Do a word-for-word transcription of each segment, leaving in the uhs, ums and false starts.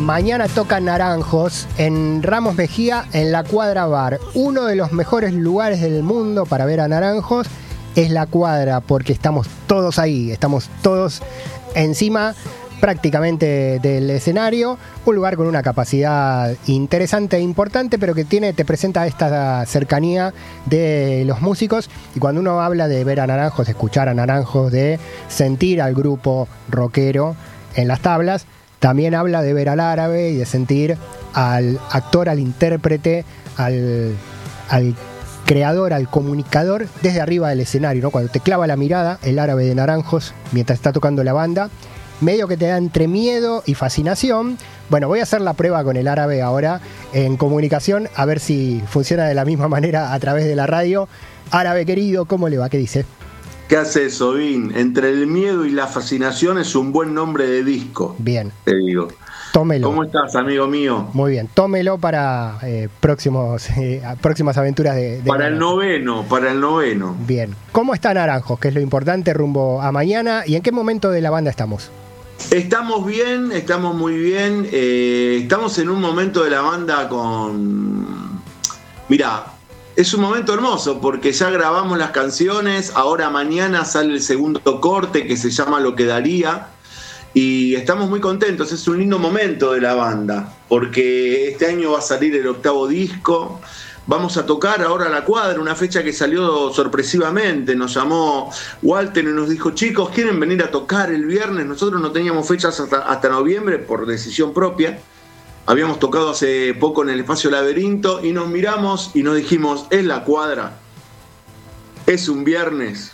mañana tocan Naranjos en Ramos Mejía, en la Cuadra Bar. Uno de los mejores lugares del mundo para ver a Naranjos es la Cuadra, porque estamos todos ahí, estamos todos encima prácticamente del escenario. Un lugar con una capacidad interesante e importante, pero que tiene, te presenta esta cercanía de los músicos. Y cuando uno habla de ver a Naranjos, de escuchar a Naranjos, de sentir al grupo rockero en las tablas, también habla de ver al árabe y de sentir al actor, al intérprete, al, al creador, al comunicador desde arriba del escenario, ¿no? Cuando te clava la mirada el árabe de Naranjos mientras está tocando la banda, medio que te da entre miedo y fascinación. Bueno, voy a hacer la prueba con el árabe ahora en comunicación, a ver si funciona de la misma manera a través de la radio. Árabe querido, ¿cómo le va? ¿Qué dice? ¿Qué haces, Sobín? Entre el miedo y la fascinación es un buen nombre de disco. Bien. Te digo. Tómelo. ¿Cómo estás, amigo mío? Muy bien. Tómelo para eh, próximos, eh, próximas aventuras de... de para el noveno, para el noveno. Bien. ¿Cómo está Naranjos? Que es lo importante rumbo a mañana. ¿Y en qué momento de la banda estamos? Estamos bien, estamos muy bien. Eh, estamos en un momento de la banda con... Mirá, es un momento hermoso porque ya grabamos las canciones. Ahora mañana sale el segundo corte que se llama Lo que daría. Y estamos muy contentos. Es un lindo momento de la banda porque este año va a salir el octavo disco. Vamos a tocar ahora a la Cuadra, una fecha que salió sorpresivamente. Nos llamó Walter y nos dijo: chicos, ¿quieren venir a tocar el viernes? Nosotros no teníamos fechas hasta, hasta noviembre por decisión propia. Habíamos tocado hace poco en el Espacio Laberinto y nos miramos y nos dijimos: es la Cuadra, es un viernes,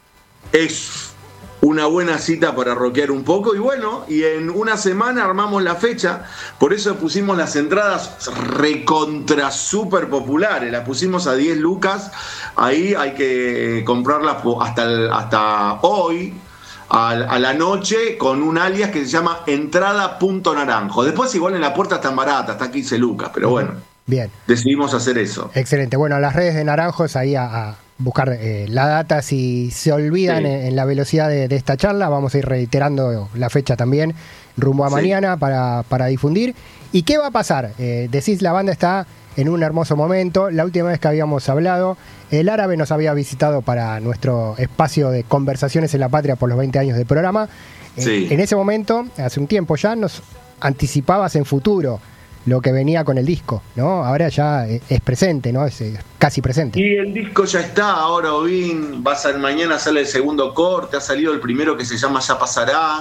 es una buena cita para rockear un poco. Y bueno, y en una semana armamos la fecha. Por eso pusimos las entradas recontra super populares. Las pusimos a diez lucas. Ahí hay que comprarlas hasta, el, hasta hoy, a, a la noche, con un alias que se llama entrada punto naranjo. Después igual en la puerta están baratas, está quince lucas, pero bueno. Bien. Decidimos hacer eso. Excelente. Bueno, las redes de Naranjos ahí a... a... buscar eh, la data. Si se olvidan sí. en, en la velocidad de, de esta charla, vamos a ir reiterando la fecha también rumbo a sí. mañana para, para difundir. ¿Y qué va a pasar? Eh, decís, la banda está en un hermoso momento. La última vez que habíamos hablado, el árabe nos había visitado para nuestro espacio de Conversaciones en la Patria por los veinte años del programa. Eh, sí. En ese momento, hace un tiempo ya, nos anticipabas en futuro lo que venía con el disco, ¿no? Ahora ya es presente, ¿no? Es casi presente. Y el disco ya está, ahora, Ovin, va a ser, mañana sale el segundo corte, ha salido el primero que se llama Ya Pasará.